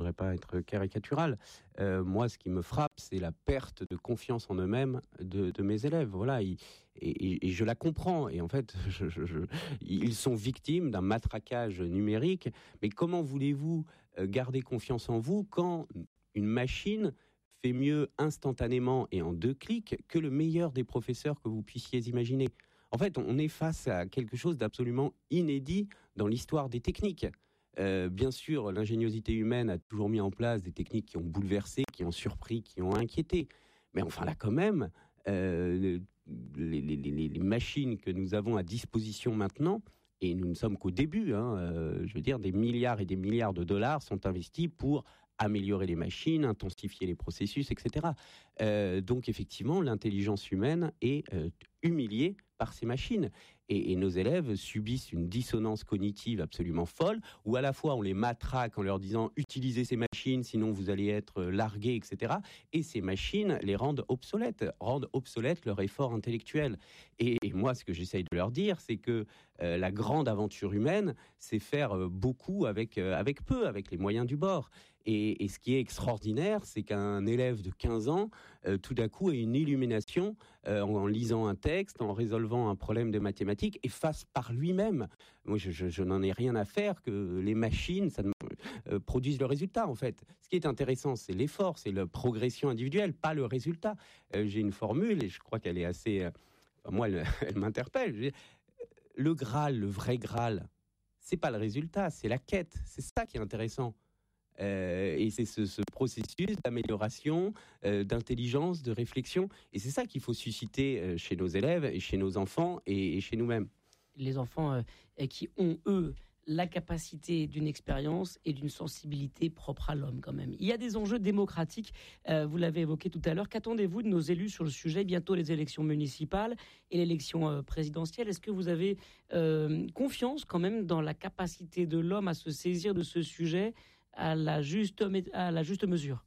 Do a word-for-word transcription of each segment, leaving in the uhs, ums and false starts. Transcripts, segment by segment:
voudrais pas être caricatural. Euh, moi, ce qui me frappe, c'est la perte de confiance en eux-mêmes de, de mes élèves. Voilà, et, et, et je la comprends. Et en fait, je, je, je, ils sont victimes d'un matraquage numérique. Mais comment voulez-vous garder confiance en vous quand une machine fait mieux instantanément et en deux clics que le meilleur des professeurs que vous puissiez imaginer? En fait, on est face à quelque chose d'absolument inédit dans l'histoire des techniques. Euh, bien sûr, l'ingéniosité humaine a toujours mis en place des techniques qui ont bouleversé, qui ont surpris, qui ont inquiété. Mais enfin là, quand même, euh, les, les, les, les machines que nous avons à disposition maintenant, et nous ne sommes qu'au début, hein, euh, je veux dire, des milliards et des milliards de dollars sont investis pour améliorer les machines, intensifier les processus, et cetera. Euh, donc effectivement, l'intelligence humaine est euh, humiliée par ces machines. Et, et nos élèves subissent une dissonance cognitive absolument folle, où à la fois on les matraque en leur disant « utilisez ces machines, sinon vous allez être largués, et cetera » Et ces machines les rendent obsolètes, rendent obsolètes leur effort intellectuel. Et, et moi, ce que j'essaye de leur dire, c'est que euh, la grande aventure humaine, c'est faire euh, beaucoup avec, euh, avec peu, avec les moyens du bord. Et, et ce qui est extraordinaire, c'est qu'un élève de quinze ans, euh, tout d'un coup, ait une illumination euh, en, en lisant un texte, en résolvant un problème de mathématiques, et fasse par lui-même. Moi, je, je, je n'en ai rien à faire que les machines ça, euh, produisent le résultat, en fait. Ce qui est intéressant, c'est l'effort, c'est la progression individuelle, pas le résultat. Euh, j'ai une formule, et je crois qu'elle est assez... Euh, moi, elle, elle m'interpelle. Je dis, le Graal, le vrai Graal, c'est pas le résultat, c'est la quête. C'est ça qui est intéressant. Euh, et c'est ce, ce processus d'amélioration, euh, d'intelligence, de réflexion. Et c'est ça qu'il faut susciter euh, chez nos élèves, et chez nos enfants et, et chez nous-mêmes. Les enfants euh, qui ont, eux, la capacité d'une expérience et d'une sensibilité propre à l'homme quand même. Il y a des enjeux démocratiques, euh, vous l'avez évoqué tout à l'heure. Qu'attendez-vous de nos élus sur le sujet? Bientôt les élections municipales et l'élection euh, présidentielle. Est-ce que vous avez euh, confiance quand même dans la capacité de l'homme à se saisir de ce sujet à la juste, à la juste mesure?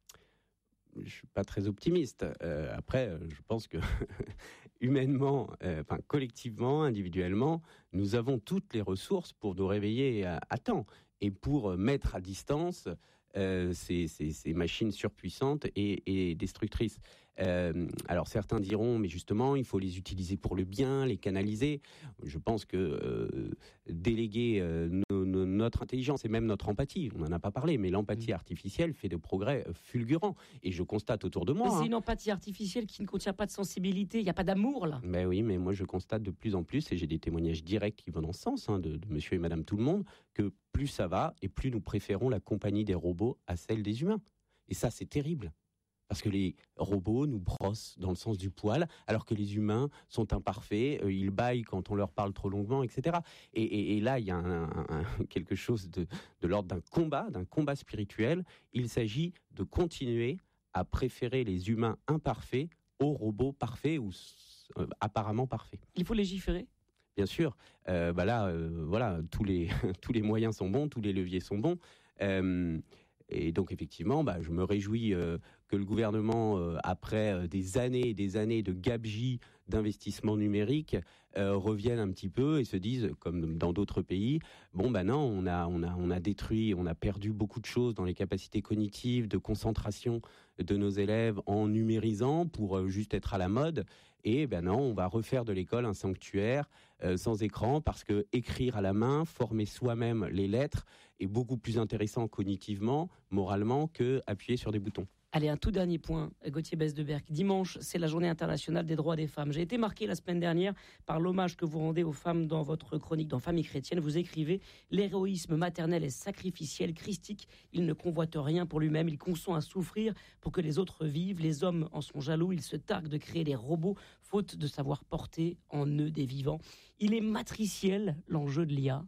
Je suis pas très optimiste. Euh, après, je pense que humainement, euh, enfin collectivement, individuellement, nous avons toutes les ressources pour nous réveiller à, à temps et pour mettre à distance euh, ces, ces, ces machines surpuissantes et, et destructrices. Euh, alors certains diront, mais justement, il faut les utiliser pour le bien, les canaliser. Je pense que euh, déléguer euh, no, no, notre intelligence et même notre empathie, on n'en a pas parlé, mais l'empathie mmh. artificielle fait de progrès fulgurants. Et je constate autour de moi... Mais c'est hein, une empathie artificielle qui ne contient pas de sensibilité, il n'y a pas d'amour là. Ben oui, mais moi je constate de plus en plus, et j'ai des témoignages directs qui vont dans ce sens, hein, de, de monsieur et madame tout le monde, que plus ça va, et plus nous préférons la compagnie des robots à celle des humains. Et ça, c'est terrible. Parce que les robots nous brossent dans le sens du poil, alors que les humains sont imparfaits, euh, ils bâillent quand on leur parle trop longuement, et cetera. Et, et, et là, il y a un, un, un, quelque chose de, de l'ordre d'un combat, d'un combat spirituel. Il s'agit de continuer à préférer les humains imparfaits aux robots parfaits ou euh, apparemment parfaits. Il faut légiférer ? Bien sûr. Euh, bah là, euh, voilà, tous les, tous les moyens sont bons, tous les leviers sont bons. Euh, Et donc effectivement, bah, je me réjouis euh, que le gouvernement, euh, après euh, des années et des années de gabegie d'investissement numérique, euh, revienne un petit peu et se dise, comme dans d'autres pays, bon bah non, on a, on a, on a détruit, on a perdu beaucoup de choses dans les capacités cognitives, de concentration de nos élèves en numérisant pour euh, juste être à la mode. Et ben non, on va refaire de l'école un sanctuaire euh, sans écran, parce que écrire à la main, former soi-même les lettres est beaucoup plus intéressant cognitivement, moralement, que appuyer sur des boutons. Allez, un tout dernier point, Gauthier Besse-Deberck. Dimanche, c'est la journée internationale des droits des femmes. J'ai été marqué la semaine dernière par l'hommage que vous rendez aux femmes dans votre chronique dans Famille chrétienne. Vous écrivez « L'héroïsme maternel est sacrificiel, christique. Il ne convoite rien pour lui-même. Il consent à souffrir pour que les autres vivent. Les hommes en sont jaloux. Ils se targuent de créer des robots, faute de savoir porter en eux des vivants. » Il est matriciel, l'enjeu de l'I A.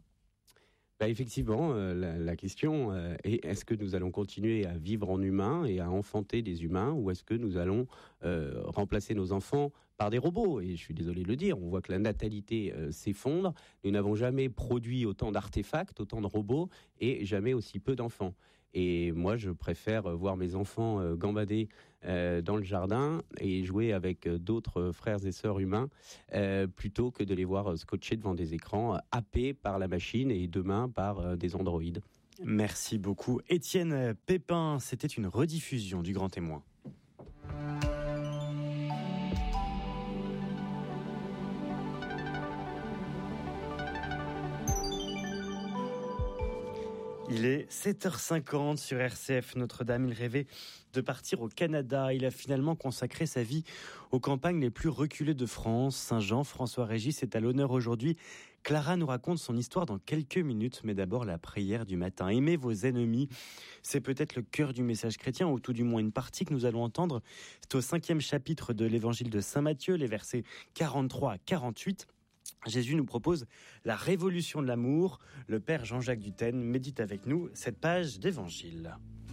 Bah effectivement, euh, la, la question euh, est, est-ce que nous allons continuer à vivre en humain et à enfanter des humains, ou est-ce que nous allons euh, remplacer nos enfants par des robots? Et je suis désolé de le dire, on voit que la natalité euh, s'effondre. Nous n'avons jamais produit autant d'artefacts, autant de robots, et jamais aussi peu d'enfants. Et moi, je préfère voir mes enfants euh, gambader euh, dans le jardin et jouer avec euh, d'autres frères et sœurs humains euh, plutôt que de les voir scotchés devant des écrans, happés par la machine et demain par euh, des androïdes. Merci beaucoup. Étienne Pépin, c'était une rediffusion du Grand Témoin. Il est sept heures cinquante sur R C F Notre-Dame. Il rêvait de partir au Canada. Il a finalement consacré sa vie aux campagnes les plus reculées de France. Saint-Jean, François-Régis est à l'honneur aujourd'hui. Clara nous raconte son histoire dans quelques minutes, mais d'abord la prière du matin. Aimez vos ennemis, c'est peut-être le cœur du message chrétien, ou tout du moins une partie que nous allons entendre. C'est au cinquième chapitre de l'évangile de Saint Matthieu, les versets quarante-trois à quarante-huit. Jésus nous propose la révolution de l'amour. Le père Jean-Jacques Dutène médite avec nous cette page d'évangile.